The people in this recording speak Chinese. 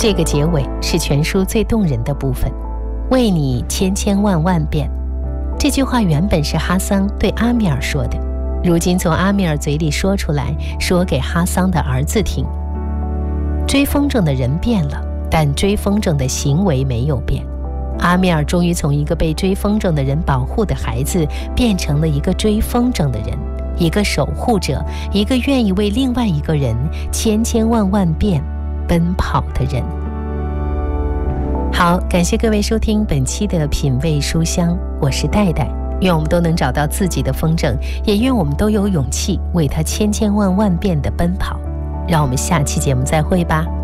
这个结尾是全书最动人的部分，为你千千万万遍。这句话原本是哈桑对阿米尔说的，如今从阿米尔嘴里说出来，说给哈桑的儿子听。追风筝的人变了，但追风筝的行为没有变。阿米尔终于从一个被追风筝的人保护的孩子，变成了一个追风筝的人，一个守护者，一个愿意为另外一个人千千万万遍奔跑的人。好，感谢各位收听本期的品味书香，我是戴戴。愿我们都能找到自己的风筝，也愿我们都有勇气为它千千万万遍的奔跑。让我们下期节目再会吧。